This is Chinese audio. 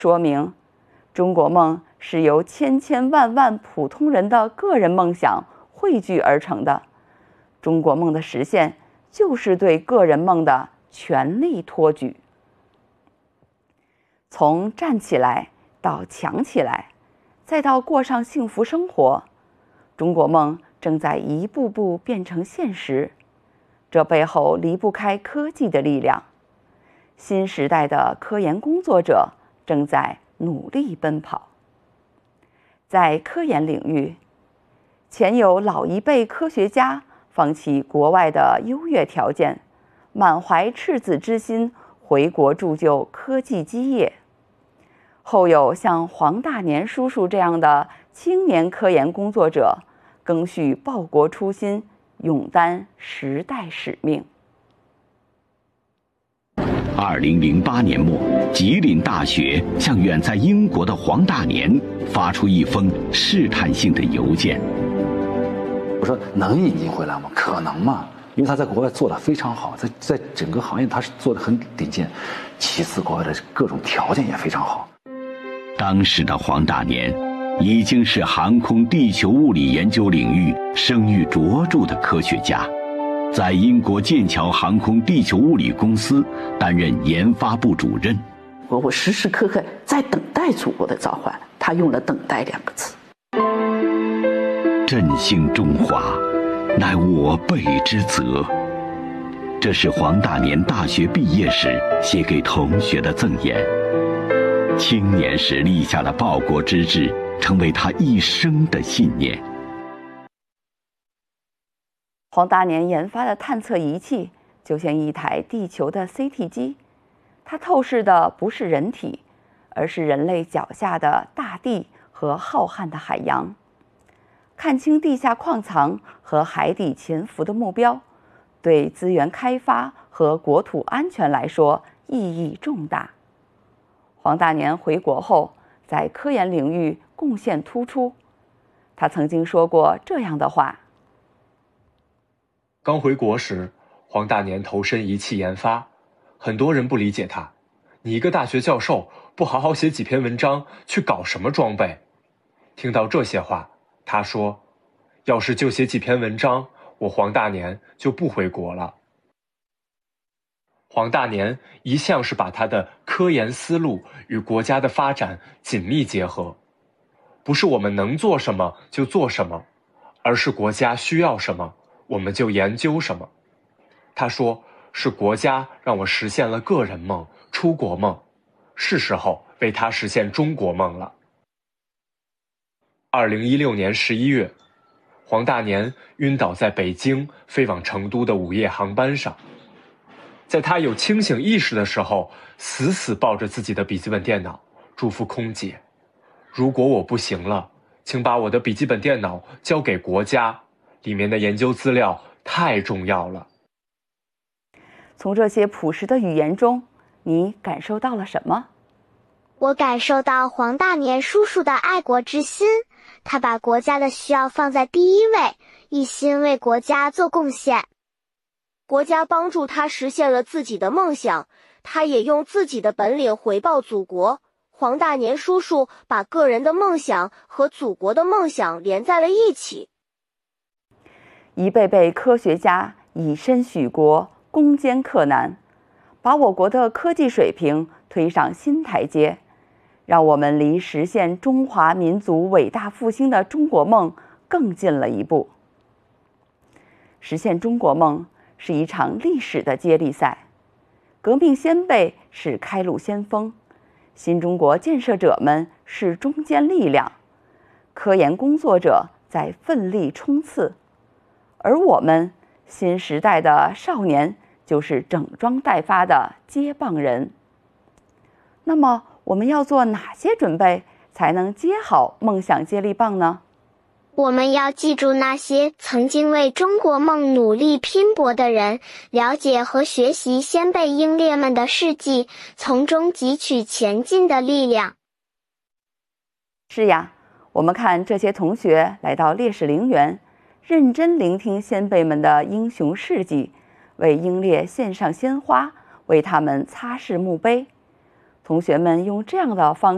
说明中国梦是由千千万万普通人的个人梦想汇聚而成的。中国梦的实现，就是对个人梦的全力托举。从站起来到强起来，再到过上幸福生活，中国梦正在一步步变成现实。这背后离不开科技的力量。新时代的科研工作者正在努力奔跑。在科研领域，前有老一辈科学家放弃国外的优越条件，满怀赤子之心回国铸就科技基业；后有像黄大年叔叔这样的青年科研工作者，赓续报国初心，勇担时代使命。 2008年末，吉林大学向远在英国的黄大年发出一封试探性的邮件。 我说能引进回来吗？可能吗？因为他在国外做得非常好，在整个行业他是做得很顶尖。其次，国外的各种条件也非常好。 当时的黄大年已经是航空地球物理研究领域声誉卓著的科学家，在英国剑桥航空地球物理公司担任研发部主任。 我时时刻刻在等待祖国的召唤，他用了“等待”2个字。 振兴中华，乃我辈之责。这是黄大年大学毕业时写给同学的赠言。青年时立下的报国之志，成为他一生的信念。 黄大年研发的探测仪器就像一台地球的 CT 机，它透视的不是人体，而是人类脚下的大地和浩瀚的海洋。看清地下矿藏和海底潜伏的目标，对资源开发和国土安全来说意义重大。黄大年回国后，在科研领域贡献突出。他曾经说过这样的话： 刚回国时，黄大年投身仪器研发，很多人不理解他，你一个大学教授，不好好写几篇文章，去搞什么装备？听到这些话，他说，要是就写几篇文章，我黄大年就不回国了。黄大年一向是把他的科研思路与国家的发展紧密结合，不是我们能做什么就做什么，而是国家需要什么我们就研究什么。他说，是国家让我实现了个人梦、出国梦，是时候为他实现中国梦了。2016年11月，黄大年晕倒在北京飞往成都的午夜航班上。在他有清醒意识的时候，死死抱着自己的笔记本电脑，嘱咐空姐，如果我不行了，请把我的笔记本电脑交给国家，里面的研究资料太重要了。 从这些朴实的语言中，你感受到了什么？ 我感受到黄大年叔叔的爱国之心，他把国家的需要放在第一位，一心为国家做贡献。 国家帮助他实现了自己的梦想，他也用自己的本领回报祖国。黄大年叔叔把个人的梦想和祖国的梦想连在了一起。 一辈辈科学家以身许国，攻坚克难，把我国的科技水平推上新台阶，让我们离实现中华民族伟大复兴的中国梦更近了一步。实现中国梦是一场历史的接力赛，革命先辈是开路先锋，新中国建设者们是中坚力量，科研工作者在奋力冲刺，而我们新时代的少年就是整装待发的接棒人。那么我们要做哪些准备才能接好梦想接力棒呢？ 我们要记住那些曾经为中国梦努力拼搏的人，了解和学习先辈英烈们的事迹，从中汲取前进的力量。 是呀，我们看这些同学来到烈士陵园，认真聆听先辈们的英雄事迹，为英烈献上鲜花，为他们擦拭墓碑。同学们用这样的方式